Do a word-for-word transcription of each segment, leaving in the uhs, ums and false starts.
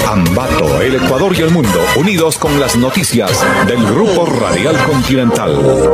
Ambato, el Ecuador y el mundo, unidos con las noticias del Grupo Radial Continental.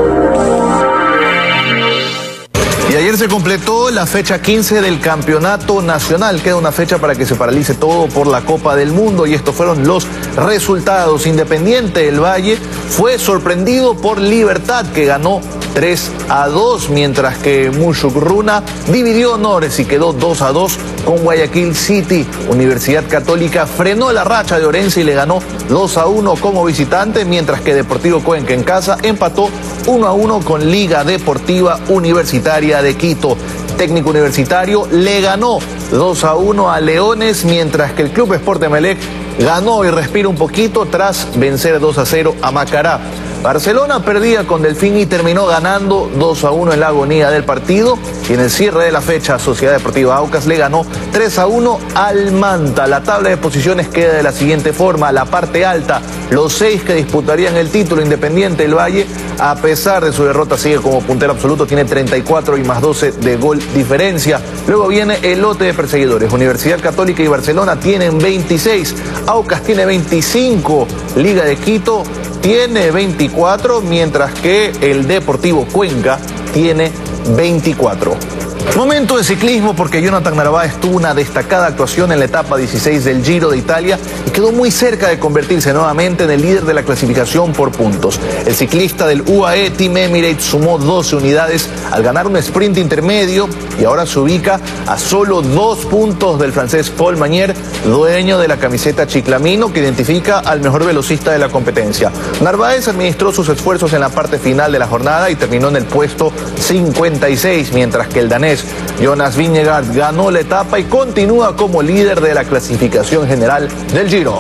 Y ayer se completó la fecha quince del Campeonato Nacional. Queda una fecha para que se paralice todo por la Copa del Mundo. Y estos fueron los resultados. Independiente del Valle fue sorprendido por Libertad, que ganó tres a dos, mientras que Mushugruna dividió honores y quedó dos a dos con Guayaquil City. Universidad Católica frenó la racha de Orense y le ganó dos a uno como visitante, mientras que Deportivo Cuenca en casa empató uno a uno con Liga Deportiva Universitaria de Quito. Técnico Universitario le ganó dos a uno a Leones, mientras que el Club Sport Emelec ganó y respira un poquito tras vencer dos a cero a Macará. Barcelona perdía con Delfín y terminó ganando dos a uno en la agonía del partido. Y en el cierre de la fecha, Sociedad Deportiva Aucas le ganó tres a uno al Manta. La tabla de posiciones queda de la siguiente forma. La parte alta, los seis que disputarían el título, Independiente del Valle, a pesar de su derrota, sigue como puntero absoluto, tiene treinta y cuatro y más doce de gol diferencia. Luego viene el lote de perseguidores. Universidad Católica y Barcelona tienen veintiséis, Aucas tiene veinticinco, Liga de Quito tiene veinticuatro, mientras que el Deportivo Cuenca tiene veinticuatro. Momento de ciclismo, porque Jonathan Narváez tuvo una destacada actuación en la etapa dieciséis del Giro de Italia y quedó muy cerca de convertirse nuevamente en el líder de la clasificación por puntos. El ciclista del U A E Team Emirates sumó doce unidades al ganar un sprint intermedio y ahora se ubica a solo dos puntos del francés Paul Magnier, dueño de la camiseta chiclamino, que identifica al mejor velocista de la competencia. Narváez administró sus esfuerzos en la parte final de la jornada y terminó en el puesto cincuenta y seis, mientras que el danés Jonas Vingegaard ganó la etapa y continúa como líder de la clasificación general del Giro.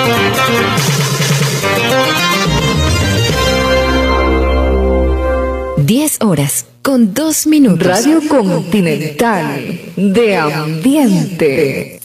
diez horas con dos minutos. Radio Continental de Ambiente.